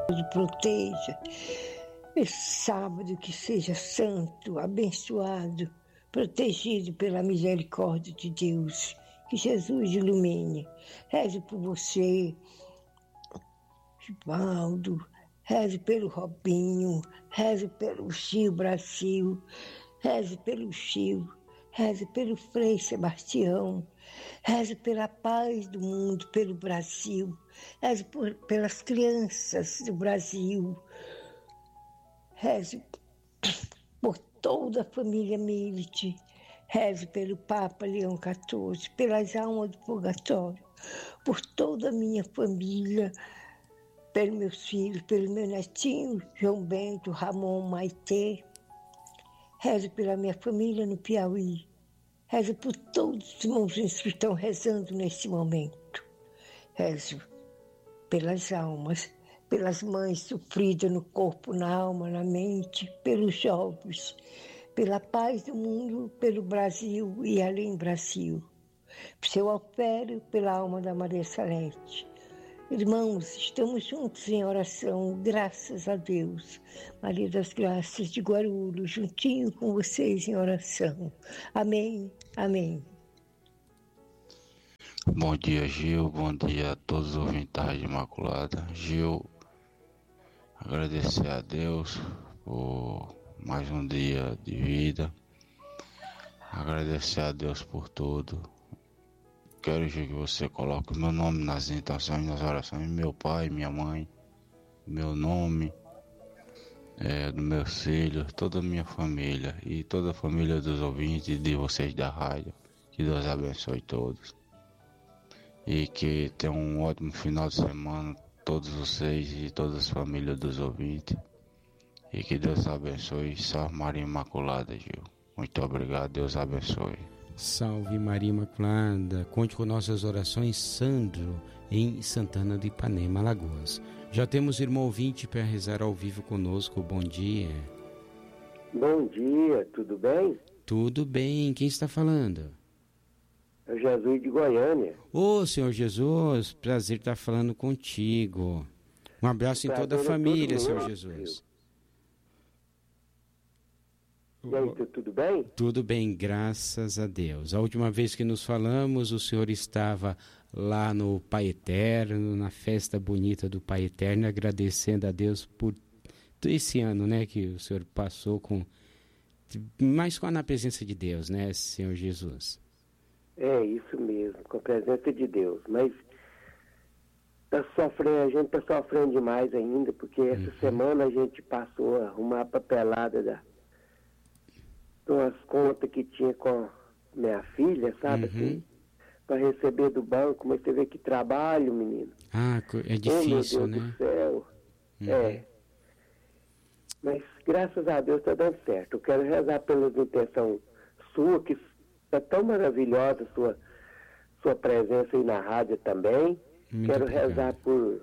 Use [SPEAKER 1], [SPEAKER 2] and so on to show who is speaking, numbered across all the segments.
[SPEAKER 1] proteja. Esse sábado que seja santo, abençoado, protegido pela misericórdia de Deus. Que Jesus ilumine. Reze por você, Givaldo. Reze pelo Robinho. Reze pelo Gil Brasil. Reze pelo Gil. Reze pelo Frei Sebastião. Reze pela paz do mundo, pelo Brasil. Reze pelas crianças do Brasil. Reze por toda a família Milite. Reze pelo Papa Leão XIV, pelas almas do purgatório, por toda a minha família, pelos meus filhos, pelo meu netinho, João Bento, Ramon, Maitê. Reze pela minha família no Piauí. Reze por todos os irmãos que estão rezando nesse momento. Reze pelas almas, pelas mães sofridas no corpo, na alma, na mente, pelos jovens, pela paz do mundo, pelo Brasil e além do Brasil. Por seu Alfério, pela alma da Maria Salete. Irmãos, estamos juntos em oração, graças a Deus. Maria das Graças de Guarulhos, juntinho com vocês em oração. Amém, amém.
[SPEAKER 2] Bom dia, Gil. Bom dia a todos os ouvintes da Rádio Imaculada. Gil, agradecer a Deus por mais um dia de vida. Agradecer a Deus por tudo. Quero, Gil, que você coloque o meu nome nas intenções, nas orações, meu pai, minha mãe, meu nome, dos meus filhos, toda a minha família e toda a família dos ouvintes e de vocês da rádio. Que Deus abençoe todos. E que tenham um ótimo final de semana, todos vocês e todas as famílias dos ouvintes. E que Deus abençoe. Salve Maria Imaculada, Gil. Muito obrigado, Deus abençoe.
[SPEAKER 3] Salve Maria Imaculada. Conte com nossas orações, Sandro, em Santana do Ipanema, Alagoas. Já temos irmão ouvinte para rezar ao vivo conosco. Bom dia.
[SPEAKER 4] Bom dia, tudo bem?
[SPEAKER 3] Tudo bem. Quem está falando?
[SPEAKER 4] É o Jesus de Goiânia.
[SPEAKER 3] Ô, Senhor Jesus, prazer estar falando contigo. Um abraço em toda a família, Senhor Jesus.
[SPEAKER 4] E aí, tudo bem?
[SPEAKER 3] Tudo bem, graças a Deus. A última vez que nos falamos, o senhor estava lá no Pai Eterno, na festa bonita do Pai Eterno, agradecendo a Deus por esse ano, né, que o senhor passou mais na presença de Deus, né, Senhor Jesus?
[SPEAKER 4] É, isso mesmo, com a presença de Deus. Mas a gente está sofrendo demais ainda, porque essa semana a gente passou a arrumar a papelada de umas contas que tinha com minha filha, sabe, assim, para receber do banco, mas você vê que trabalho, menino.
[SPEAKER 3] Ah, é difícil,
[SPEAKER 4] meu Deus
[SPEAKER 3] né?
[SPEAKER 4] do céu. É. Mas graças a Deus está dando certo. Eu quero rezar pela intenção sua, que está tão maravilhosa sua presença aí na rádio também.
[SPEAKER 3] Muito
[SPEAKER 4] Quero
[SPEAKER 3] obrigado.
[SPEAKER 4] rezar por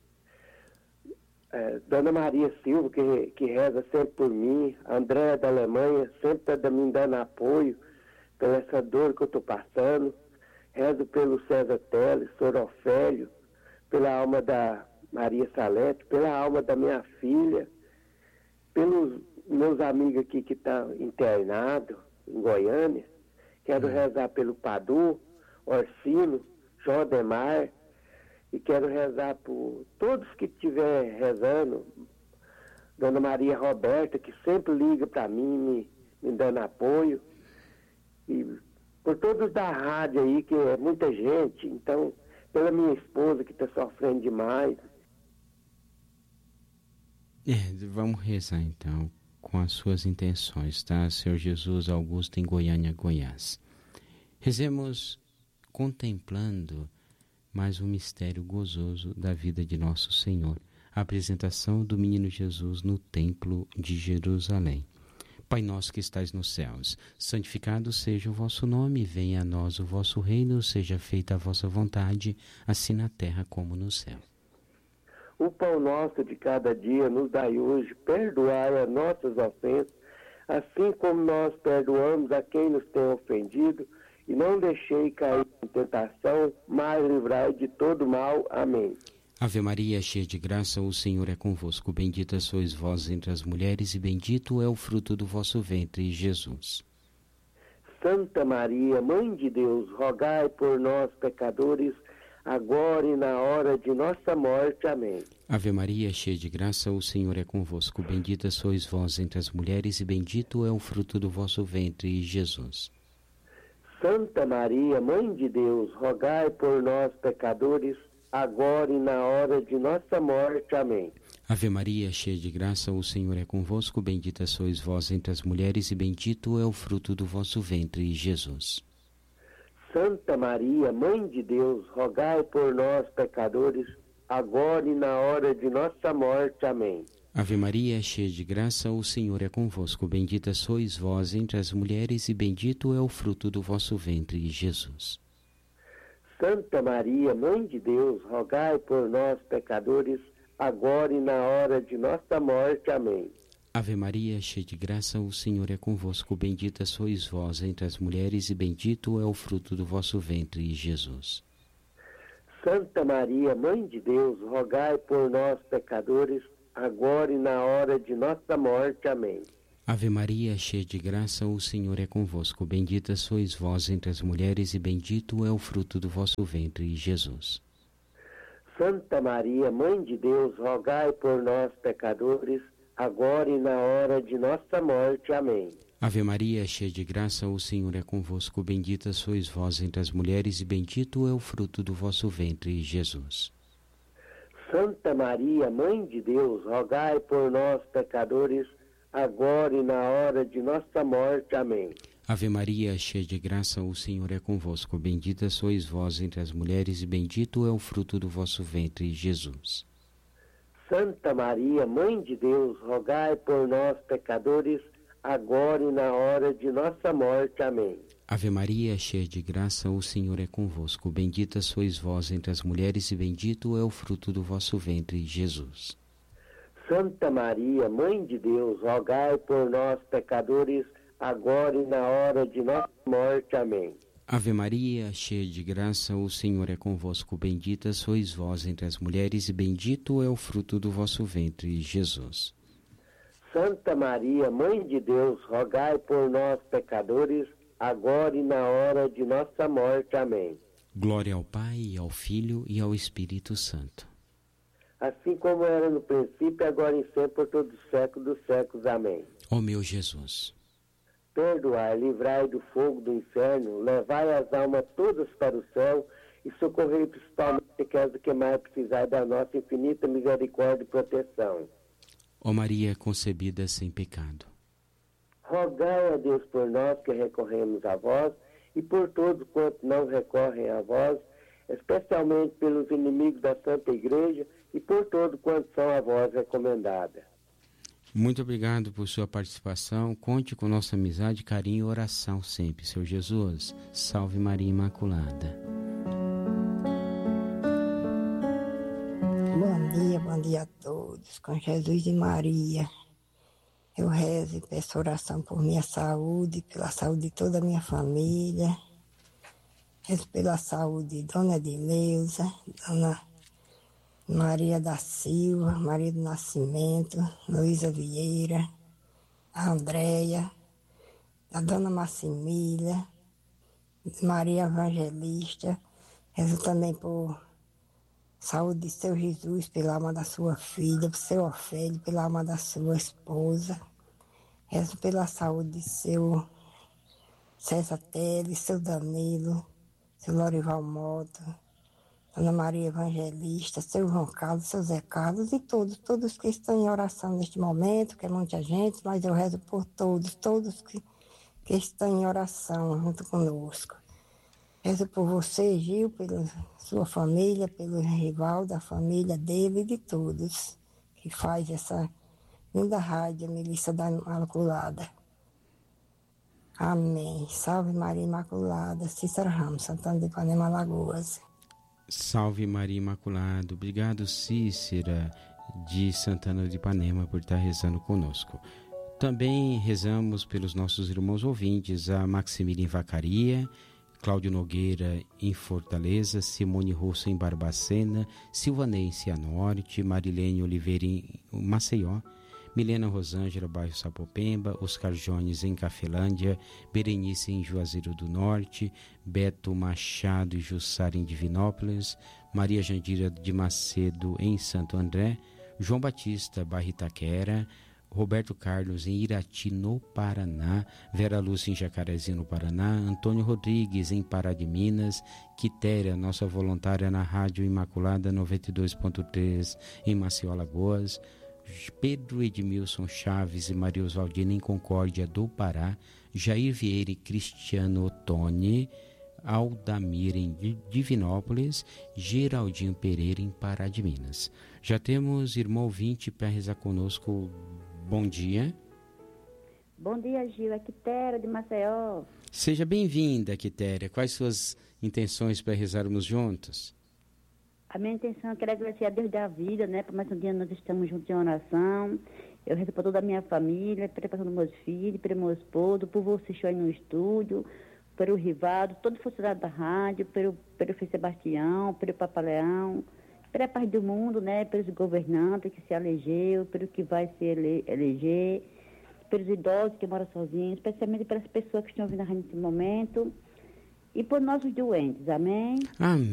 [SPEAKER 4] Dona Maria Silva, que reza sempre por mim, a Andréa da Alemanha, sempre está me dando apoio pela essa dor que eu estou passando. Rezo pelo César Teles, Sr. Ofélio, pela alma da Maria Salete, pela alma da minha filha, pelos meus amigos aqui que estão internados em Goiânia. Quero rezar pelo Padu, Orsino, João Demar, e quero rezar por todos que estiver rezando, Dona Maria Roberta, que sempre liga para mim, me dando apoio, e por todos da rádio aí, que é muita gente, então, pela minha esposa que está sofrendo demais.
[SPEAKER 3] Vamos rezar então com as suas intenções, tá? Senhor Jesus Augusto, em Goiânia, Goiás. Rezemos contemplando mais um mistério gozoso da vida de nosso Senhor, a apresentação do menino Jesus no templo de Jerusalém. Pai nosso que estais nos céus, santificado seja o vosso nome, venha a nós o vosso reino, seja feita a vossa vontade, assim na terra como no céu.
[SPEAKER 4] O pão nosso de cada dia nos dai hoje, perdoai as nossas ofensas, assim como nós perdoamos a quem nos tem ofendido, e não deixei cair em tentação, mas livrai de todo mal. Amém.
[SPEAKER 3] Ave Maria, cheia de graça, o Senhor é convosco. Bendita sois vós entre as mulheres e bendito é o fruto do vosso ventre, Jesus.
[SPEAKER 4] Santa Maria, Mãe de Deus, rogai por nós, pecadores, agora e na hora de nossa morte. Amém.
[SPEAKER 3] Ave Maria, cheia de graça, o Senhor é convosco. Bendita sois vós entre as mulheres e bendito é o fruto do vosso ventre, Jesus.
[SPEAKER 4] Santa Maria, Mãe de Deus, rogai por nós, pecadores, agora e na hora de nossa morte. Amém.
[SPEAKER 3] Ave Maria, cheia de graça, o Senhor é convosco. Bendita sois vós entre as mulheres e bendito é o fruto do vosso ventre, Jesus.
[SPEAKER 4] Santa Maria, Mãe de Deus, rogai por nós, pecadores, agora e na hora de nossa morte. Amém.
[SPEAKER 3] Ave Maria, cheia de graça, o Senhor é convosco. Bendita sois vós entre as mulheres e bendito é o fruto do vosso ventre, Jesus.
[SPEAKER 4] Santa Maria, Mãe de Deus, rogai por nós, pecadores, agora e na hora de nossa morte. Amém.
[SPEAKER 3] Ave Maria, cheia de graça, o Senhor é convosco. Bendita sois vós entre as mulheres e bendito é o fruto do vosso ventre, Jesus.
[SPEAKER 4] Santa Maria, Mãe de Deus, rogai por nós, pecadores, agora e na hora de nossa morte. Amém.
[SPEAKER 3] Ave Maria, cheia de graça, o Senhor é convosco. Bendita sois vós entre as mulheres e bendito é o fruto do vosso ventre, Jesus.
[SPEAKER 4] Santa Maria, Mãe de Deus, rogai por nós, pecadores, agora e na hora de nossa morte. Amém.
[SPEAKER 3] Ave Maria, cheia de graça, o Senhor é convosco. Bendita sois vós entre as mulheres e bendito é o fruto do vosso ventre, Jesus.
[SPEAKER 4] Santa Maria, Mãe de Deus, rogai por nós, pecadores, agora e na hora de nossa morte. Amém.
[SPEAKER 3] Ave Maria, cheia de graça, o Senhor é convosco. Bendita sois vós entre as mulheres e bendito é o fruto do vosso ventre, Jesus.
[SPEAKER 4] Santa Maria, Mãe de Deus, rogai por nós, pecadores, agora e na hora de nossa morte. Amém.
[SPEAKER 3] Ave Maria, cheia de graça, o Senhor é convosco. Bendita sois vós entre as mulheres e bendito é o fruto do vosso ventre, Jesus.
[SPEAKER 4] Santa Maria, Mãe de Deus, rogai por nós, pecadores, agora e na hora de nossa morte. Amém.
[SPEAKER 3] Ave Maria, cheia de graça, o Senhor é convosco. Bendita sois vós entre as mulheres e bendito é o fruto do vosso ventre, Jesus.
[SPEAKER 4] Santa Maria, Mãe de Deus, rogai por nós, pecadores, agora e na hora de nossa morte. Amém.
[SPEAKER 3] Glória ao Pai, e ao Filho e ao Espírito Santo.
[SPEAKER 4] Assim como era no princípio, agora e sempre, por todos os séculos dos séculos. Amém.
[SPEAKER 3] Ó meu Jesus,
[SPEAKER 4] perdoai, livrai do fogo do inferno, levai as almas todas para o céu e socorrei principalmente aquelas que mais precisarem da nossa infinita misericórdia e proteção.
[SPEAKER 3] ó Maria concebida sem pecado,
[SPEAKER 4] rogai a Deus por nós que recorremos a vós e por todos quantos não recorrem a vós, especialmente pelos inimigos da Santa Igreja e por todos quantos são a vós recomendadas.
[SPEAKER 3] Muito obrigado por sua participação. Conte com nossa amizade, carinho e oração sempre. Seu Jesus, salve Maria Imaculada.
[SPEAKER 1] Bom dia a todos. Com Jesus e Maria, eu rezo e peço oração por minha saúde, pela saúde de toda a minha família. Rezo pela saúde de Dona Edileuza, Dona Maria da Silva, Maria do Nascimento, Luísa Vieira, a Andréia, a Dona Massimília, Maria Evangelista. Rezo também por saúde de seu Jesus, pela alma da sua filha, por seu Ofélio, pela alma da sua esposa. Rezo pela saúde de seu César Teles, seu Danilo, seu Lorival Mota, Dona Maria Evangelista, seu João Carlos, seu Zé Carlos e todos que estão em oração neste momento, que é muita gente, mas eu rezo por todos que estão em oração junto conosco. Rezo por você, Gil, pela sua família, pelo rival da família dele e de todos que faz essa linda rádio, Milícia da Imaculada. Amém. Salve Maria Imaculada, Cícero Ramos, Santana de Ipanema, Alagoas.
[SPEAKER 3] Salve Maria Imaculada. Obrigado, Cícera de Santana de Ipanema, por estar rezando conosco. Também rezamos pelos nossos irmãos ouvintes, a Maximiliane Vacaria, Cláudio Nogueira em Fortaleza, Simone Russo em Barbacena, Silvanei em Cianorte, Marilene Oliveira em Maceió, Milena Rosângela, bairro Sapopemba, Oscar Jones em Cafelândia, Berenice em Juazeiro do Norte, Beto Machado e Jussara em Divinópolis, Maria Jandira de Macedo em Santo André, João Batista, bairro Itaquera, Roberto Carlos em Irati, no Paraná, Vera Lúcia em Jacarezinho, no Paraná, Antônio Rodrigues em Pará de Minas, Quitéria, nossa voluntária na Rádio Imaculada 92.3 em Maceió, Alagoas, Pedro Edmilson Chaves e Maria Oswaldina em Concórdia do Pará, Jair Vieira e Cristiano Ottoni, Aldamir em Divinópolis, Geraldinho Pereira em Pará de Minas. Já temos irmão ouvinte para rezar conosco. Bom dia.
[SPEAKER 5] Bom dia, Gil. É Quitéria de Maceió.
[SPEAKER 3] Seja bem-vinda, Quitéria. Quais suas intenções para rezarmos juntos?
[SPEAKER 5] A minha intenção é querer agradecer a Deus da vida, né? Por mais um dia nós estamos juntos em oração. Eu rezo por toda a minha família, pela educação dos meus filhos, pelo meu esposo, por você show aí no estúdio, pelo Rivaldo, todo funcionário da rádio, pelo Frei Sebastião, pelo Papa Leão, pela paz do mundo, né? Pelos governantes que se elegeu, pelo que vai se eleger, pelos idosos que moram sozinhos, especialmente pelas pessoas que estão ouvindo a rádio nesse momento. E por nossos doentes, amém?
[SPEAKER 3] Amém.